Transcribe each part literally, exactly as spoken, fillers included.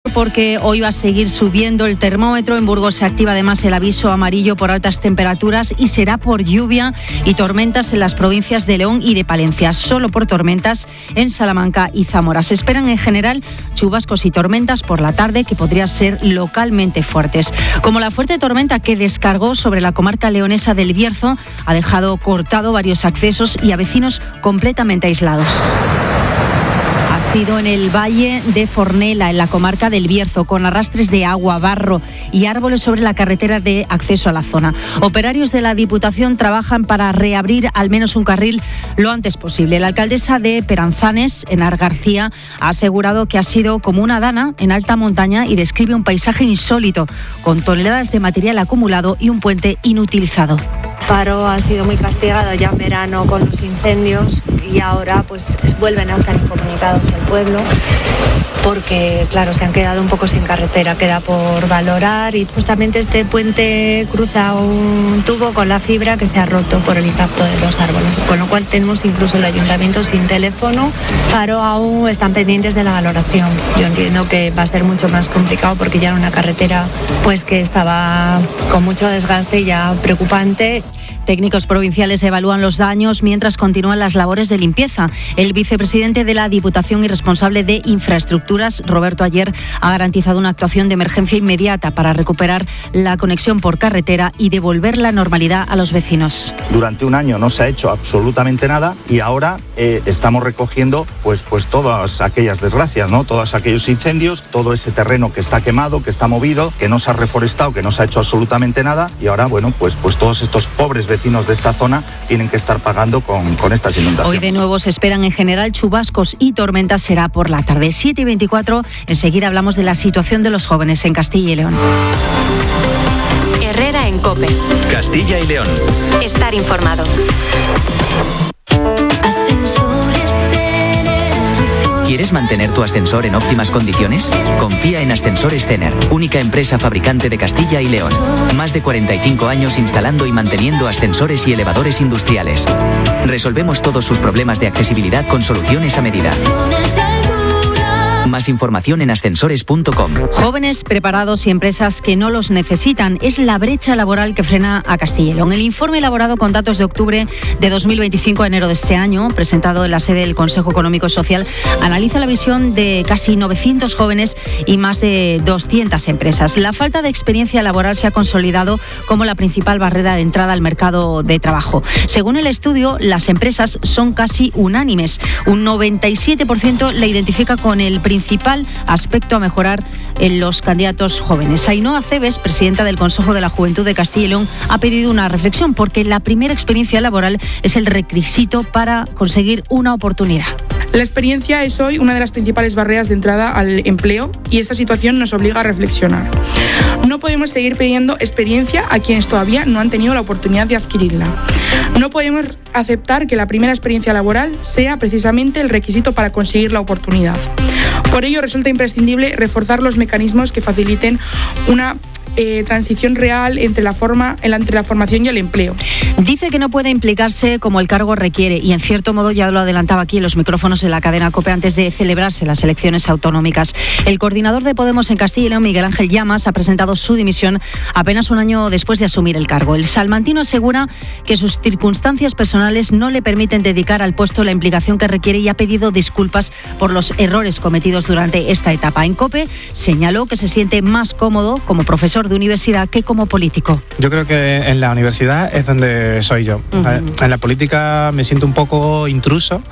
porque hoy va a seguir subiendo el termómetro. En Burgos se activa además el aviso amarillo por altas temperaturas y será por lluvia y tormentas en las provincias de León y de Palencia. Solo por tormentas en Salamanca y Zamora. Se esperan en general chubascos y tormentas por la tarde que podrían ser localmente fuertes. Como la fuerte tormenta que descargó sobre la comarca leonesa del Bierzo ha dejado cortado varios accesos y a vecinos completamente aislados. Ha sido en el valle de Fornela, en la comarca del Bierzo, con arrastres de agua, barro y árboles sobre la carretera de acceso a la zona. Operarios de la Diputación trabajan para reabrir al menos un carril lo antes posible. La alcaldesa de Peranzanes, Enar García, ha asegurado que ha sido como una dana en alta montaña y describe un paisaje insólito, con toneladas de material acumulado y un puente inutilizado. Faro ha sido muy castigado ya en verano con los incendios y ahora pues vuelven a estar incomunicados el pueblo porque claro, se han quedado un poco sin carretera, queda por valorar y justamente este puente cruza un tubo con la fibra que se ha roto por el impacto de los árboles, con lo cual tenemos incluso el ayuntamiento sin teléfono. Faro aún están pendientes de la valoración. Yo entiendo que va a ser mucho más complicado porque ya era una carretera pues que estaba con mucho desgaste y ya preocupante. Técnicos provinciales evalúan los daños mientras continúan las labores de limpieza. El vicepresidente de la Diputación y responsable de Infraestructuras, Roberto Ayer, ha garantizado una actuación de emergencia inmediata para recuperar la conexión por carretera y devolver la normalidad a los vecinos. Durante un año no se ha hecho absolutamente nada y ahora eh, estamos recogiendo pues, pues todas aquellas desgracias, ¿no? Todos aquellos incendios, todo ese terreno que está quemado, que está movido, que no se ha reforestado, que no se ha hecho absolutamente nada y ahora, bueno, pues, pues todos estos pobres vecinos de esta zona tienen que estar pagando con, con estas inundaciones. Hoy de nuevo se esperan en general chubascos y tormentas, será por la tarde. siete y veinticuatro, enseguida hablamos de la situación de los jóvenes en Castilla y León. Herrera en COPE. Castilla y León. Estar informado. ¿Quieres mantener tu ascensor en óptimas condiciones? Confía en Ascensores Cener, única empresa fabricante de Castilla y León. Más de cuarenta y cinco años instalando y manteniendo ascensores y elevadores industriales. Resolvemos todos sus problemas de accesibilidad con soluciones a medida. Más información en ascensores punto com. Jóvenes preparados y empresas que no los necesitan. Es la brecha laboral que frena a Castilla y León. El informe elaborado con datos de octubre de dos mil veinticinco a enero de este año, presentado en la sede del Consejo Económico y Social, analiza la visión de casi novecientos jóvenes y más de doscientas empresas. La falta de experiencia laboral se ha consolidado como la principal barrera de entrada al mercado de trabajo. Según el estudio, las empresas son casi unánimes. Un noventa y siete por ciento la identifica con el principal aspecto a mejorar en los candidatos jóvenes. Ainhoa Cebes, presidenta del Consejo de la Juventud de Castilla y León, ha pedido una reflexión porque la primera experiencia laboral es el requisito para conseguir una oportunidad. La experiencia es hoy una de las principales barreras de entrada al empleo y esta situación nos obliga a reflexionar. No podemos seguir pidiendo experiencia a quienes todavía no han tenido la oportunidad de adquirirla. No podemos aceptar que la primera experiencia laboral sea precisamente el requisito para conseguir la oportunidad. Por ello resulta imprescindible reforzar los mecanismos que faciliten una Eh, transición real entre la forma entre la formación y el empleo. Dice que no puede implicarse como el cargo requiere y en cierto modo ya lo adelantaba aquí en los micrófonos de la cadena COPE antes de celebrarse las elecciones autonómicas. El coordinador de Podemos en Castilla y León, Miguel Ángel Llamas, ha presentado su dimisión apenas un año después de asumir el cargo. El salmantino asegura que sus circunstancias personales no le permiten dedicar al puesto la implicación que requiere y ha pedido disculpas por los errores cometidos durante esta etapa. En COPE señaló que se siente más cómodo como profesor de universidad que como político. Yo creo que en la universidad es donde soy yo. Uh-huh. En la política me siento un poco intruso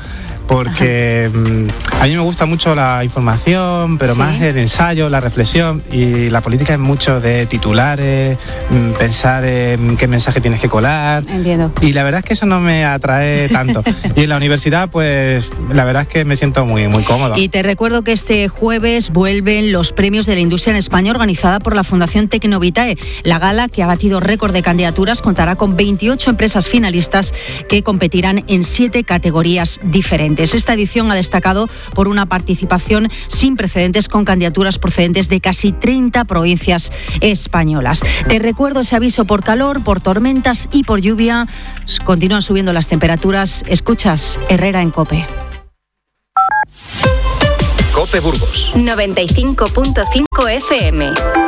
porque Ajá. a mí me gusta mucho la información, pero ¿Sí? más el ensayo, la reflexión, y la política es mucho de titulares, pensar en qué mensaje tienes que colar. Entiendo. Y la verdad es que eso no me atrae tanto. Y en la universidad, pues la verdad es que me siento muy, muy cómodo. Y te recuerdo que este jueves vuelven los premios de la industria en España organizada por la Fundación Tecnovitae. La gala, que ha batido récord de candidaturas, contará con veintiocho empresas finalistas que competirán en siete categorías diferentes. Esta edición ha destacado por una participación sin precedentes con candidaturas procedentes de casi treinta provincias españolas. Te recuerdo ese aviso por calor, por tormentas y por lluvia. Continúan subiendo las temperaturas. Escuchas Herrera en COPE. COPE Burgos noventa y cinco punto cinco F M.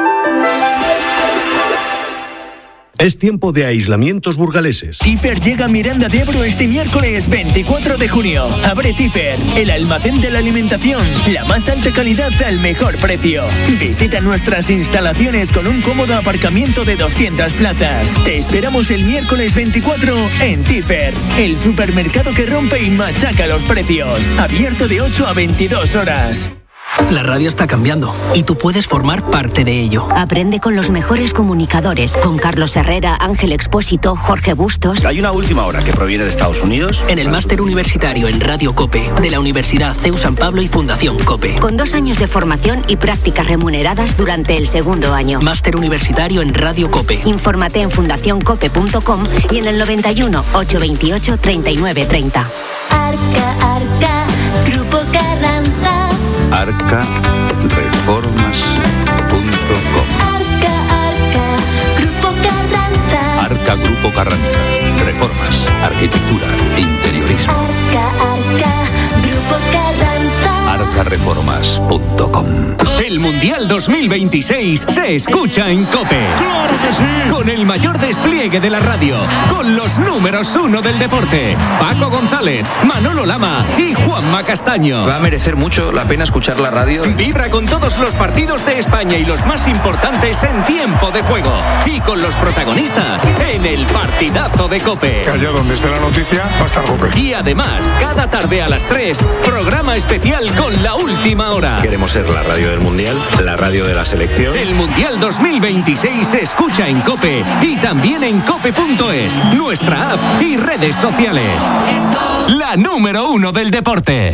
Es tiempo de aislamientos burgaleses. Tifer llega a Miranda de Ebro este miércoles veinticuatro de junio. Abre Tifer, el almacén de la alimentación. La más alta calidad al mejor precio. Visita nuestras instalaciones con un cómodo aparcamiento de doscientas plazas. Te esperamos el miércoles veinticuatro en Tifer, el supermercado que rompe y machaca los precios. Abierto de ocho a veintidós horas. La radio está cambiando y tú puedes formar parte de ello. Aprende con los mejores comunicadores, con Carlos Herrera, Ángel Expósito, Jorge Bustos. Hay una última hora que proviene de Estados Unidos. En el máster universitario en Radio COPE de la Universidad C E U San Pablo y Fundación COPE. Con dos años de formación y prácticas remuneradas durante el segundo año. Máster universitario en Radio COPE. Infórmate en fundación cope punto com y en el noventa y uno, ochocientos veintiocho, treinta y nueve treinta. Arca, Arca, Grupo Carranza. arca reformas punto com. Arca, Arca, Grupo Carranza. Arca Grupo Carranza. Reformas, arquitectura, interiorismo. Arca, Arca, Grupo Carranza. arca reformas punto com. El Mundial dos mil veintiséis se escucha en COPE. ¡Claro que sí! Con el mayor despliegue de la radio, con los números uno del deporte, Paco González, Manolo Lama y Juanma Castaño. Va a merecer mucho la pena escuchar la radio. Vibra con todos los partidos de España y los más importantes en tiempo de juego. Y con los protagonistas en el partidazo de COPE. Que allá donde esté la noticia va a estar COPE. Y además, cada tarde a las tres, programa especial con la última hora. Queremos ser la radio del Mundial, la radio de la selección. El Mundial dos mil veintiséis se escucha en COPE y también en cope punto es, nuestra app y redes sociales. La número uno del deporte.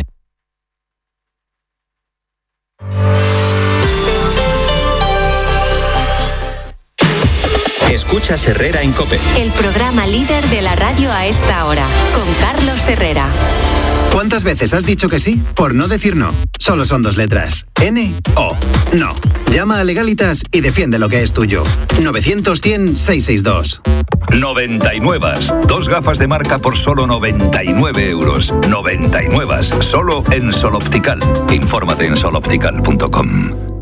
Escuchas Herrera en COPE. El programa líder de la radio a esta hora, con Carlos Herrera. ¿Cuántas veces has dicho que sí por no decir no? Solo son dos letras. N O. No. Llama a Legalitas y defiende lo que es tuyo. novecientos, cien, seiscientos sesenta y dos. noventa y nueve. Dos gafas de marca por solo noventa y nueve euros. noventa y nueve. Solo en Sol Optical. Infórmate en sol optical punto com.